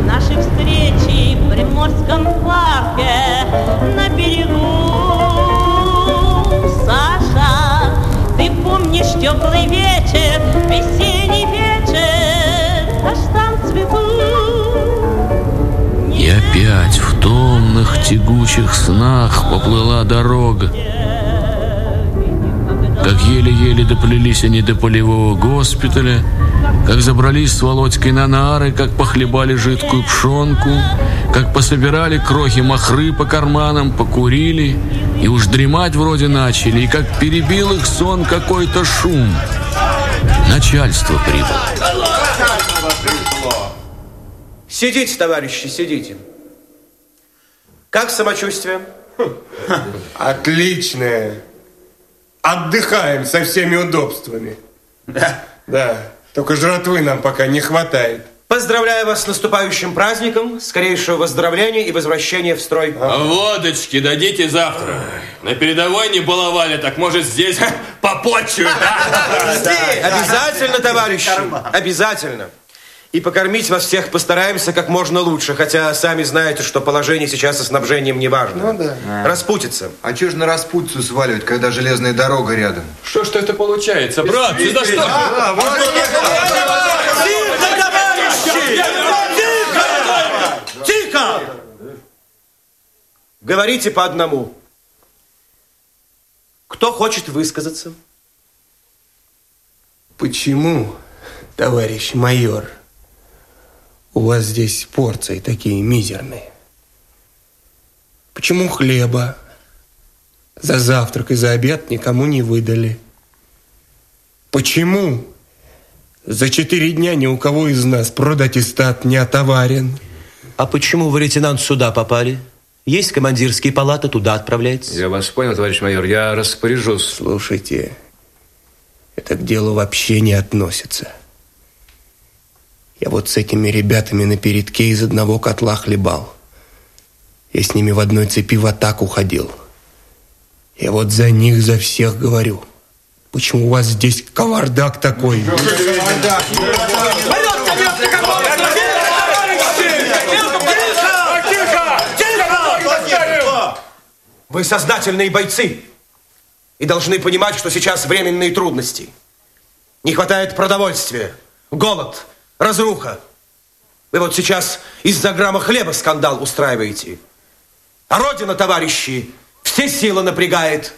наши встречи в Приморском парке на берегу. Саша, ты помнишь теплый вечер, весенний вечер, каштан цветут? И опять в томных тягучих снах поплыла дорога. Как еле-еле доплелись они до полевого госпиталя, как забрались с Володькой на нары, как похлебали жидкую пшенку, как пособирали крохи махры по карманам, покурили, и уж дремать вроде начали, и как перебил их сон какой-то шум. Начальство прибыло. Сидите, товарищи, сидите. Как самочувствие? Отличное. Отдыхаем со всеми удобствами. Да. Только жратвы нам пока не хватает. Поздравляю вас с наступающим праздником, скорейшего выздоровления и возвращения в строй. А водочки дадите завтра. На передовой не баловали, так может здесь попотчуют. Обязательно, товарищи, обязательно. И покормить вас всех постараемся как можно лучше, хотя сами знаете, что положение сейчас со снабжением не важно. Ну да. Распутится. А чё ж на распутицу сваливать, когда железная дорога рядом? Что ж это получается, брат? Ты за что? Тихо, товарищи! Тихо! Тихо! Говорите по одному. Кто хочет высказаться? Почему, товарищ майор, у вас здесь порции такие мизерные? Почему хлеба за завтрак и за обед никому не выдали? Почему за 4 дня ни у кого из нас продаттестат не отоварен? А почему вы, лейтенант, сюда попали? Есть командирские палаты, туда отправляйтесь. Я вас понял, товарищ майор, я распоряжусь. Слушайте, это к делу вообще не относится. Я вот с этими ребятами на передке из одного котла хлебал. Я с ними в одной цепи в атаку ходил. Я вот за них, за всех говорю. Почему у вас здесь кавардак такой? Вы сознательные бойцы и должны понимать, что сейчас временные трудности. Не хватает продовольствия, голод, разруха. Вы вот сейчас из-за грамма хлеба скандал устраиваете. А Родина, товарищи, все силы напрягает.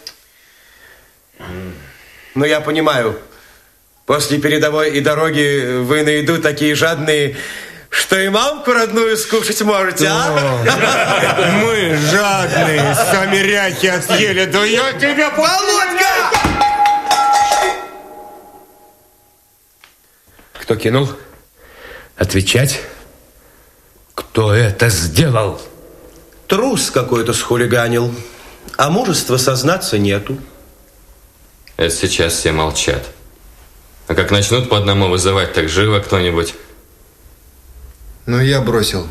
Но я понимаю, после передовой и дороги вы на еду такие жадные, что и мамку родную скушать можете, а? Мы жадные, сами ряхи отъели, да я тебя... Володька! Кто кинул? Отвечать? Кто это сделал? Трус какой-то схулиганил, а мужества сознаться нету. Это сейчас все молчат. А как начнут по одному вызывать, так живо кто-нибудь. Ну, я бросил.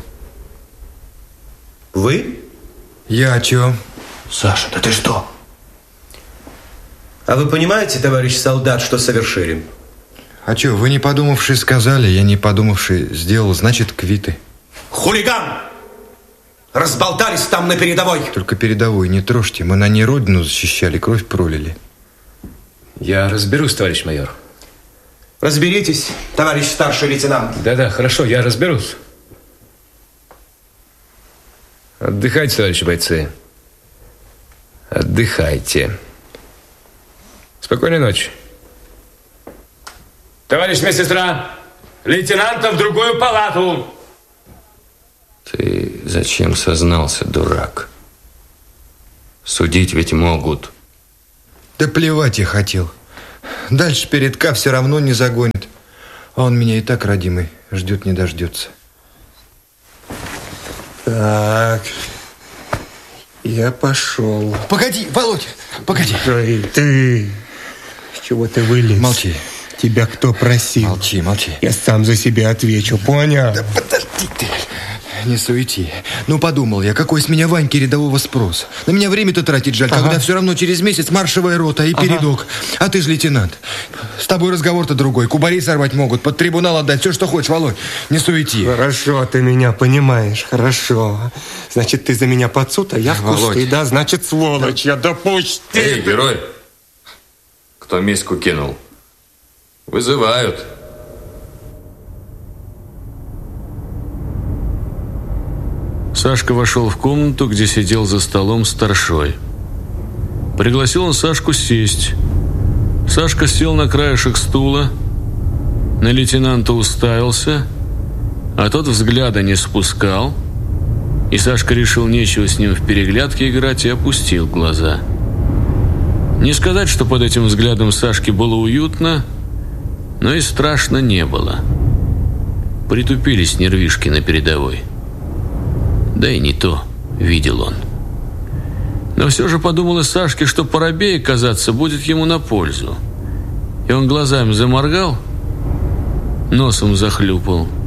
Вы? Я чё? Саша, да ты что? А вы понимаете, товарищ солдат, что совершили? А чё, вы не подумавши сказали, я не подумавши сделал, значит, квиты. Хулиган! Разболтались там на передовой. Только передовой не трожьте, мы на ней родину защищали, кровь пролили. Я разберусь, товарищ майор. Разберитесь, товарищ старший лейтенант. Да-да, хорошо, я разберусь. Отдыхайте, товарищи бойцы. Отдыхайте. Спокойной ночи. Товарищ медсестра, лейтенанта в другую палату. Ты зачем сознался, дурак? Судить ведь могут. Да плевать я хотел. Дальше передка все равно не загонит. А он меня и так, родимый, ждет не дождется. Так, я пошел. Погоди, Володя, погоди. Ты, с чего ты вылез? Молчи. Тебя кто просил? Молчи, молчи. Я сам за себя отвечу, понял? Да подожди ты. Не суети. Ну, подумал я, какой с меня Ваньки рядового спрос. На меня время-то тратить жаль, когда все равно через месяц маршевая рота и передок. А ты же лейтенант. С тобой разговор-то другой. Кубари сорвать могут, под трибунал отдать. Все, что хочешь, Володь. Не суети. Хорошо, ты меня понимаешь, хорошо. Значит, ты за меня под суд, а я в кусты, да? Значит, сволочь, я допусти. Эй, герой! Кто миску кинул? Вызывают. Сашка вошел в комнату, где сидел за столом старшой. Пригласил он Сашку сесть. Сашка сел на краешек стула, на лейтенанта уставился, а тот взгляда не спускал, и Сашка решил нечего с ним в переглядке играть и опустил глаза. Не сказать, что под этим взглядом Сашке было уютно, но и страшно не было. Притупились нервишки на передовой. Да и не то, видел он. Но все же подумал и Сашке, что парабей казаться будет ему на пользу. И он глазами заморгал, носом захлюпал